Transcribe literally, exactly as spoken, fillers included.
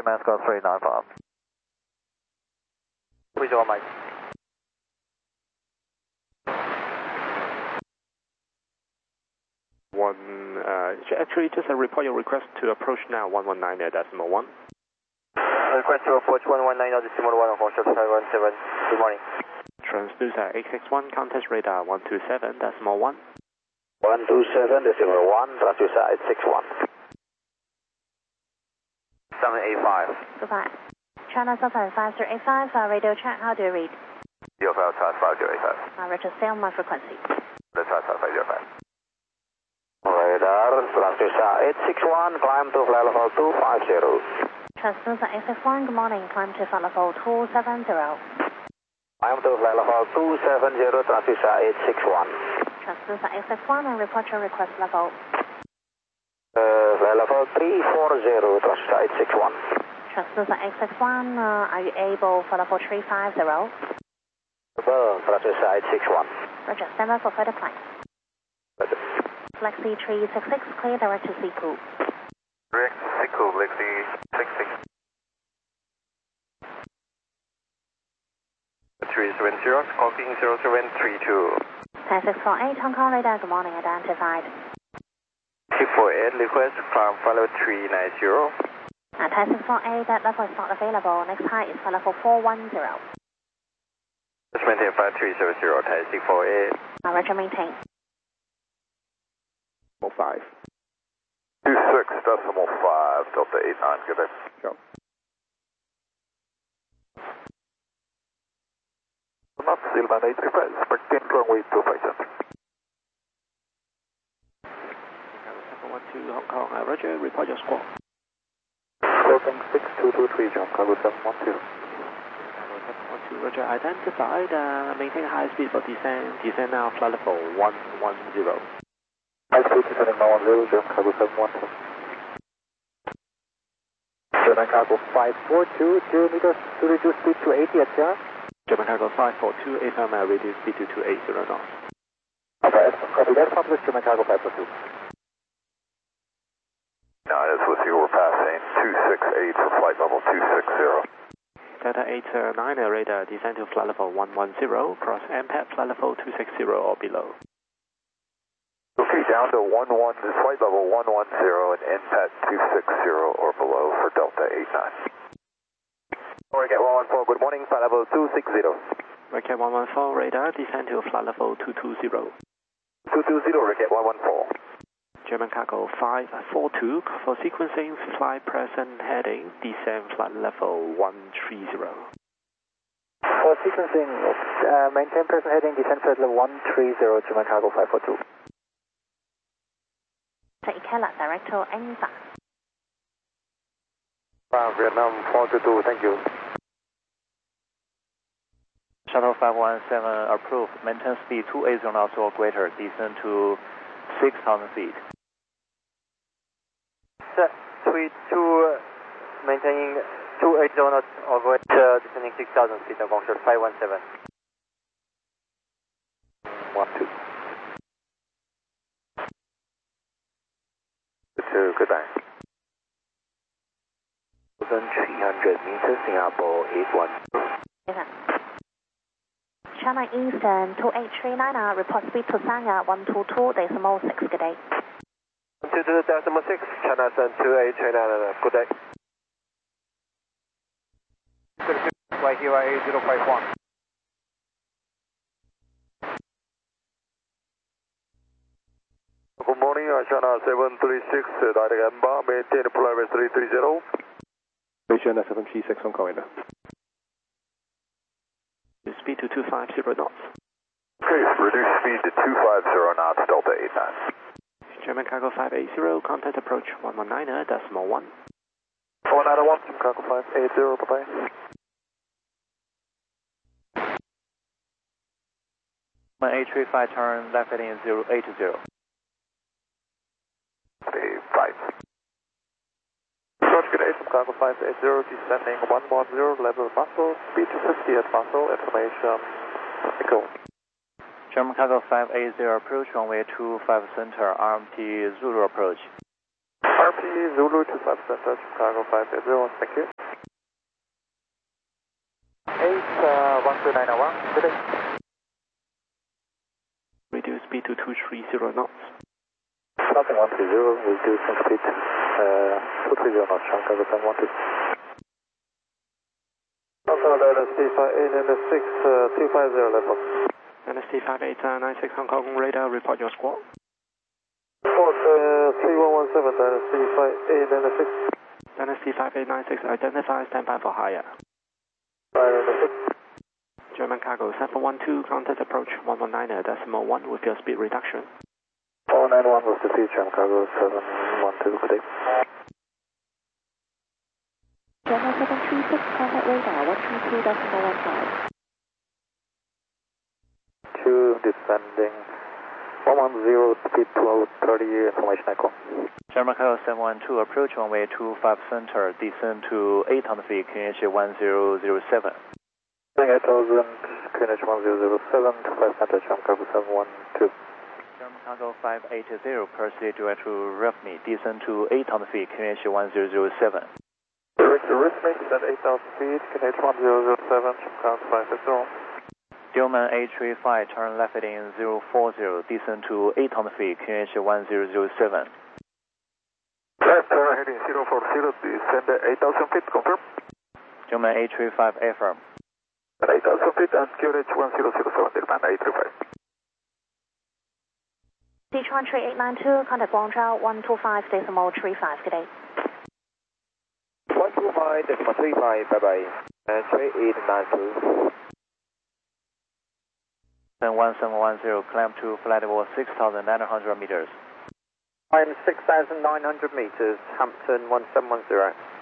Mascot three nine five. Please go on, Mike. One, uh, actually just a report your request to approach now, one one nine decimal one. Request to approach one one nine decimal one on Foxtrot five one seven. Good morning. Transducer eight six one, contact radar one two seven decimal one. one two seven decimal one, transducer eight six one. seven eight five. Goodbye. China Southern five zero eight five, uh, radio check, how do you read? Zero five five five zero eight five. Uh, Roger, stay on my frequency. That's five five five zero five. Radar, transducer eight six one, climb to flight level two five zero. Transducer eight six one, good morning, climb to flight level two seven zero. Climb to flight level two seven zero, transducer eight six one. Transducer eight six one and report your request level. Uh, flight level three four zero, transducer eight six one. Transducer eight six one, uh, are you able for level three five zero? Above, transducer eight six one. Roger, stand by for further climb. Roger. Flexi three six six, clear direct to Siku. Direct to Siku, Flexi six six. three seven zero, clocking zero seven three two. ten six four eight, Hong Kong radar, good morning, identified. six four eight, request climb follow three nine zero. Uh, ten six four eight, that level is not available. Next height is for level four one zero. Let's maintain five three zero zero, Thai six four eight. Uh, Roger, maintain. five. two six decimal five, Delta eight nine, good day. Go. Not Silvan eight three five, expecting runway two five seven. seven one two Hong Kong, uh, Roger, report your squawk. Closing six two two three, John Cargo seven one two. seven one two, Roger, identified, uh, maintain high speed for descent, descend now, flight level one one zero. High speed descending one one zero, German Cargo seven one two. German Cargo five four two, zero meters to reduce speed to eighty at Sierra. German Cargo five four two, A F M, uh, reduce speed to two eighty knots. Okay, copy that, publish German Cargo five four two. Now, as with you, we're passing two six eight for flight level two six zero. Delta eight nine, uh, radar, descend to flight level one one zero, cross M P A D flight level two six zero or below. Okay, down to one one, flight level one one zero and N P A D two six zero or below for Delta eight nine. Rocket one one four, good morning, flight level two six zero. Rocket one one four, radar, descend to flight level two two zero. two two zero, Rocket one one four. German Cargo five four two, for sequencing, fly present heading, descend flight level one three zero. For sequencing, uh, maintain present heading, descend flight level one three zero, German Cargo five four two. Take Keller, direct to Enza. Uh, Vietnam four two two, thank you. Shuttle five one seven approved. Maintain speed two eighty knots or greater. Descend to six thousand feet. Set three two, maintaining two eighty knots or greater, descending six thousand feet on Foxtrot five one seven. one two. two, goodbye. three hundred meters, Singapore eight one. Yes, China Eastern two eight three nine, uh, report speed to Sanya one two two decimal six, good day. one two two decimal six, China Eastern two eight three nine, good day. Good day, Y T Y zero five one. Good morning, China seven three six, direct Emba, maintain flight three three zero. China seven three six, Hong Kong, speed to two five zero knots. Okay, reduce speed to two five zero knots, Delta eight nine. German Cargo five eight zero, contact approach one one nine decimal one. one nine one, German Cargo five eight zero, bye bye. One eight three five, turn left heading zero eight zero. five. Approach good eight from Cargo five eight zero, descending one one zero, level muscle, speed to fifty at muscle, information, echo. German Cargo five eight zero, approach runway two five center, R M T Zulu approach. R P Zulu two five center, Cargo five eight zero, thank you. two nine one, good day. Reduce speed to two three zero knots. Nothing one three zero, reducing speed, uh, two three zero knots, Shanghai seven one two. Also, N S T five eight N S six two five zero level. N S T five eight nine six Hong Kong radar, report your squawk. Port uh, three one one seven, N S T five eight N S six. N S T five eight nine six, identify, standby for higher. five N S six. German cargo seven one two, contact approach one one nine decimal one with your speed reduction. four nine one was the feed, German cargo seven one two, good day. German seven three six, contact radar one three two decimal one five. Two descending, one one zero, speed two thirty, information echo. German cargo seven one two, approach runway two five center, descend to eight hundred feet, Q N H one zero zero seven. eight thousand, Q N H one zero zero seven, two five center, German cargo seven one two. German cargo five eight zero, proceed direct to Rafmi, descend to eight hundred feet, Q N H one zero zero seven. Direct to Rafmi, descend eight thousand feet, Q N H one zero zero seven, German cargo five eight zero. Dillman A three five, turn left heading zero four zero, descend to eight hundred feet, Q N H one zero zero seven. Left turn heading zero four zero, descend eight thousand feet, confirm. Dillman A three five, affirm. eight thousand feet and Q N H one zero zero seven, Dillman A three five. Sichuan three eight nine two, contact Guangzhou one two five decimal three five, good day. one two five decimal three five, bye bye. And three eight nine two. one seven one zero, climb to flight level six thousand nine hundred meters. I'm six thousand nine hundred meters, Hampton one seven one zero.